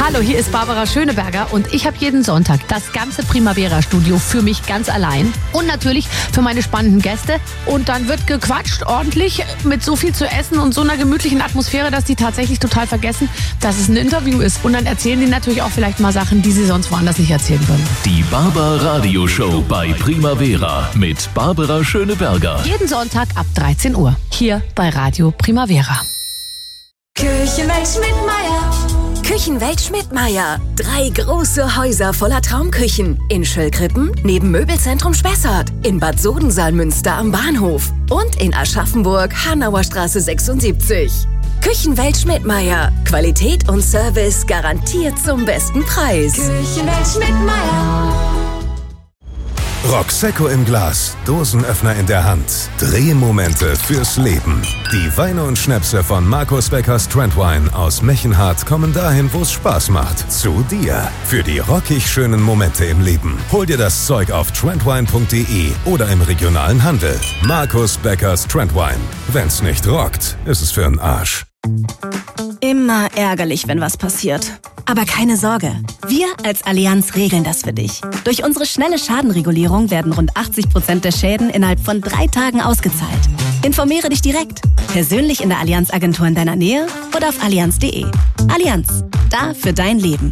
Hallo, hier ist Barbara Schöneberger und ich habe jeden Sonntag das ganze Primavera-Studio für mich ganz allein und natürlich für meine spannenden Gäste. Und dann wird gequatscht ordentlich mit so viel zu essen und so einer gemütlichen Atmosphäre, dass die tatsächlich total vergessen, dass es ein Interview ist. Und dann erzählen die natürlich auch vielleicht mal Sachen, die sie sonst woanders nicht erzählen würden. Die Barbar-Radio-Show bei Primavera mit Barbara Schöneberger. Jeden Sonntag ab 13 Uhr hier bei Radio Primavera. Küchenwelt Schmidtmeyer. Küchenwelt Schmidtmeyer. 3 große Häuser voller Traumküchen. In Schöllkrippen, neben Möbelzentrum Spessart. In Bad Sodensalmünster am Bahnhof. Und in Aschaffenburg, Hanauer Straße 76. Küchenwelt Schmidtmeyer. Qualität und Service garantiert zum besten Preis. Küchenwelt Schmidtmeyer. Rocksecco im Glas, Dosenöffner in der Hand, Drehmomente fürs Leben. Die Weine und Schnäpse von Markus Beckers Trendwine aus Mechenhardt kommen dahin, wo es Spaß macht. Zu dir. Für die rockig schönen Momente im Leben. Hol dir das Zeug auf trendwine.de oder im regionalen Handel. Markus Beckers Trendwine. Wenn's nicht rockt, ist es für 'n Arsch. Immer ärgerlich, wenn was passiert. Aber keine Sorge, wir als Allianz regeln das für dich. Durch unsere schnelle Schadenregulierung werden rund 80% der Schäden innerhalb von 3 Tagen ausgezahlt. Informiere dich direkt, persönlich in der Allianz-Agentur in deiner Nähe oder auf allianz.de. Allianz, da für dein Leben.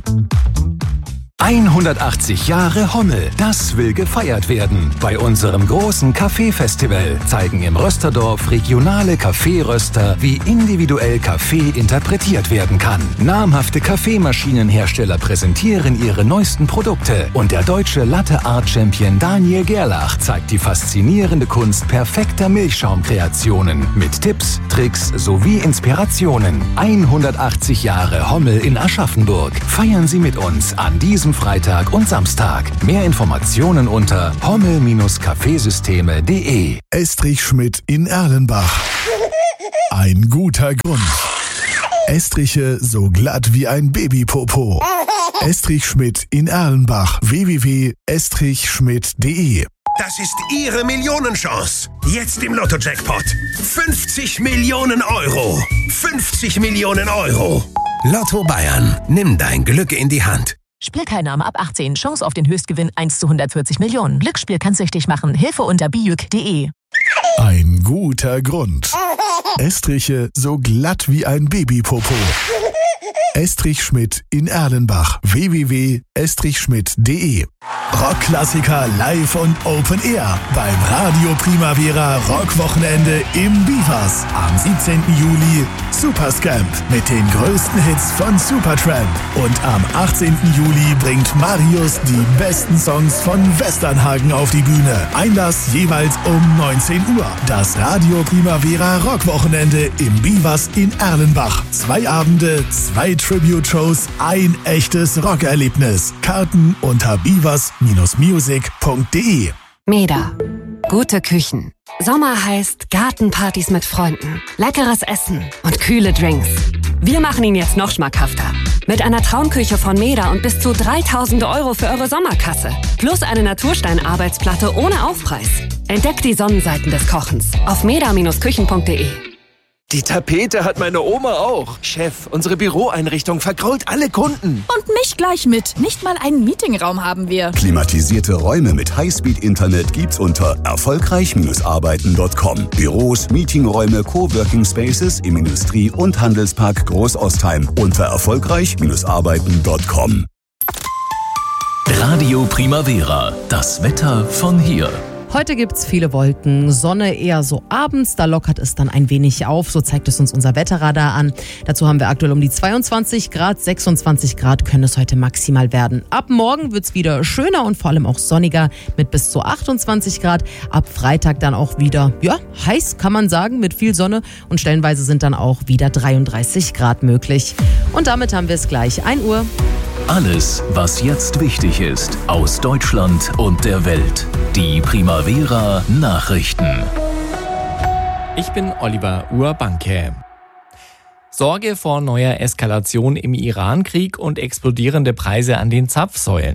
180 Jahre Hommel, das will gefeiert werden. Bei unserem großen Kaffeefestival zeigen im Rösterdorf regionale Kaffeeröster, wie individuell Kaffee interpretiert werden kann. Namhafte Kaffeemaschinenhersteller präsentieren ihre neuesten Produkte und der deutsche Latte-Art-Champion Daniel Gerlach zeigt die faszinierende Kunst perfekter Milchschaumkreationen mit Tipps, Tricks sowie Inspirationen. 180 Jahre Hommel in Aschaffenburg. Feiern Sie mit uns an diesem Freitag und Samstag. Mehr Informationen unter hommel-kaffeesysteme.de. Estrich Schmidt in Erlenbach. Ein guter Grund. Estriche so glatt wie ein Babypopo. Estrich Schmidt in Erlenbach. www.estrichschmidt.de. Das ist Ihre Millionenchance. Jetzt im Lotto-Jackpot. 50 Millionen Euro. 50 Millionen Euro. Lotto Bayern. Nimm dein Glück in die Hand. Spielteilnahme ab 18. Chance auf den Höchstgewinn 1 zu 140 Millionen. Glücksspiel kann süchtig machen. Hilfe unter bijuk.de. Ein guter Grund. Estriche so glatt wie ein Babypopo. Estrich Schmidt in Erlenbach. www.estrichschmidt.de. Rockklassiker live und Open Air beim Radio Primavera Rockwochenende im Bivas. Am 17. Juli Superscamp mit den größten Hits von Supertramp. Und am 18. Juli bringt Marius die besten Songs von Westernhagen auf die Bühne. Einlass jeweils um 19 Uhr. Das Radio Primavera Rockwochenende im Bivas in Erlenbach. 2 Abende, 2 Tribute-Shows, ein echtes Rockerlebnis. Karten unter bivas-music.de. Meda. Gute Küchen. Sommer heißt Gartenpartys mit Freunden, leckeres Essen und kühle Drinks. Wir machen ihn jetzt noch schmackhafter. Mit einer Traumküche von Meda und bis zu 3.000 € für eure Sommerkasse. Plus eine Naturstein-Arbeitsplatte ohne Aufpreis. Entdeckt die Sonnenseiten des Kochens auf meda-küchen.de. Die Tapete hat meine Oma auch. Chef, unsere Büroeinrichtung vergrault alle Kunden. Und mich gleich mit. Nicht mal einen Meetingraum haben wir. Klimatisierte Räume mit Highspeed-Internet gibt's unter erfolgreich-arbeiten.com. Büros, Meetingräume, Coworking Spaces im Industrie- und Handelspark Großostheim unter erfolgreich-arbeiten.com. Radio Primavera, das Wetter von hier. Heute gibt's viele Wolken, Sonne eher so abends, da lockert es dann ein wenig auf, so zeigt es uns unser Wetterradar an. Dazu haben wir aktuell um die 22 Grad, 26 Grad können es heute maximal werden. Ab morgen wird's wieder schöner und vor allem auch sonniger mit bis zu 28 Grad. Ab Freitag dann auch wieder, heiß kann man sagen, mit viel Sonne und stellenweise sind dann auch wieder 33 Grad möglich. Und damit haben wir es gleich 1 Uhr. Alles, was jetzt wichtig ist, aus Deutschland und der Welt. Die Primavera Nachrichten. Ich bin Oliver Urbanke. Sorge vor neuer Eskalation im Iran-Krieg und explodierende Preise an den Zapfsäulen.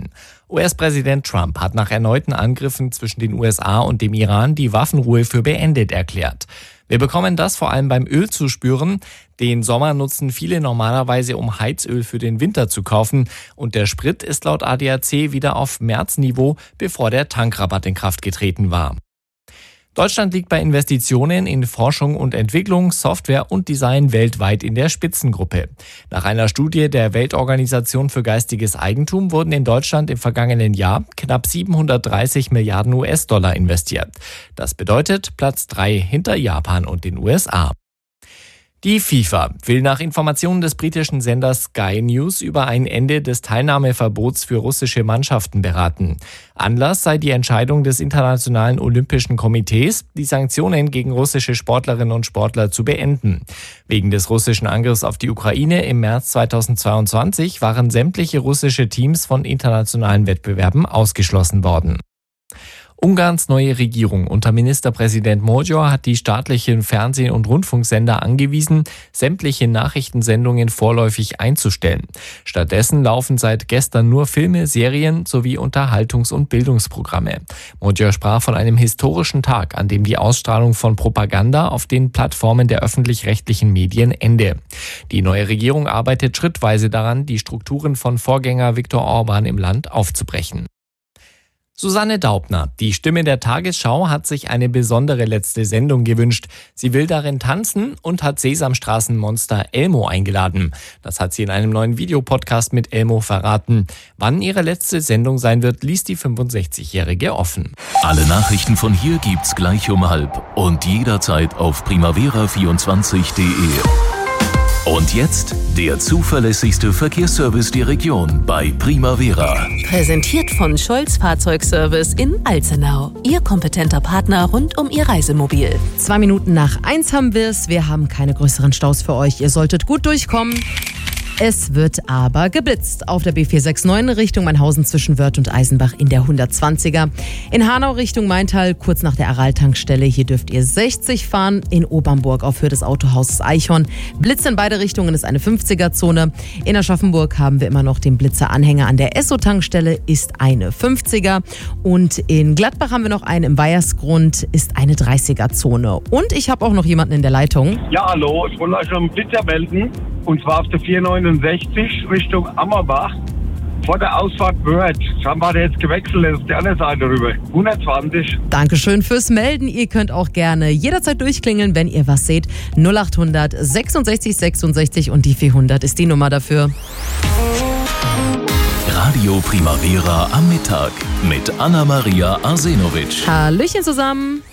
US-Präsident Trump hat nach erneuten Angriffen zwischen den USA und dem Iran die Waffenruhe für beendet erklärt. Wir bekommen das vor allem beim Öl zu spüren. Den Sommer nutzen viele normalerweise, um Heizöl für den Winter zu kaufen. Und der Sprit ist laut ADAC wieder auf Märzniveau, bevor der Tankrabatt in Kraft getreten war. Deutschland liegt bei Investitionen in Forschung und Entwicklung, Software und Design weltweit in der Spitzengruppe. Nach einer Studie der Weltorganisation für geistiges Eigentum wurden in Deutschland im vergangenen Jahr knapp 730 Milliarden US-Dollar investiert. Das bedeutet Platz 3 hinter Japan und den USA. Die FIFA will nach Informationen des britischen Senders Sky News über ein Ende des Teilnahmeverbots für russische Mannschaften beraten. Anlass sei die Entscheidung des Internationalen Olympischen Komitees, die Sanktionen gegen russische Sportlerinnen und Sportler zu beenden. Wegen des russischen Angriffs auf die Ukraine im März 2022 waren sämtliche russische Teams von internationalen Wettbewerben ausgeschlossen worden. Ungarns neue Regierung unter Ministerpräsident Magyar hat die staatlichen Fernseh- und Rundfunksender angewiesen, sämtliche Nachrichtensendungen vorläufig einzustellen. Stattdessen laufen seit gestern nur Filme, Serien sowie Unterhaltungs- und Bildungsprogramme. Magyar sprach von einem historischen Tag, an dem die Ausstrahlung von Propaganda auf den Plattformen der öffentlich-rechtlichen Medien ende. Die neue Regierung arbeitet schrittweise daran, die Strukturen von Vorgänger Viktor Orban im Land aufzubrechen. Susanne Daubner, die Stimme der Tagesschau, hat sich eine besondere letzte Sendung gewünscht. Sie will darin tanzen und hat Sesamstraßenmonster Elmo eingeladen. Das hat sie in einem neuen Videopodcast mit Elmo verraten. Wann ihre letzte Sendung sein wird, ließ die 65-Jährige offen. Alle Nachrichten von hier gibt's gleich um 12 und jederzeit auf primavera24.de. Und jetzt der zuverlässigste Verkehrsservice der Region bei Primavera. Präsentiert von Scholz Fahrzeugservice in Alzenau. Ihr kompetenter Partner rund um Ihr Reisemobil. 2 Minuten nach 1 haben wir es. Wir haben keine größeren Staus für euch. Ihr solltet gut durchkommen. Es wird aber geblitzt. Auf der B469 Richtung Meinhausen zwischen Wörth und Eisenbach in der 120er. In Hanau Richtung Maintal kurz nach der Aral-Tankstelle. Hier dürft ihr 60 fahren. In Obernburg auf Höhe des Autohauses Eichhorn. Blitz in beide Richtungen ist eine 50er-Zone. In Aschaffenburg haben wir immer noch den Blitzer-Anhänger an der Esso-Tankstelle, ist eine 50er. Und in Gladbach haben wir noch einen im Weihersgrund, ist eine 30er-Zone. Und ich habe auch noch jemanden in der Leitung. Ja, hallo, ich wollte euch einen Blitzer melden. Und zwar auf der 469 Richtung Ammerbach. Vor der Ausfahrt Wörth. Scheinbar hat er jetzt gewechselt, ist die andere Seite rüber. 120. Dankeschön fürs Melden. Ihr könnt auch gerne jederzeit durchklingeln, wenn ihr was seht. 0800 66 66 und die 400 ist die Nummer dafür. Radio Primavera am Mittag mit Anna-Maria Arsenovic. Hallöchen zusammen.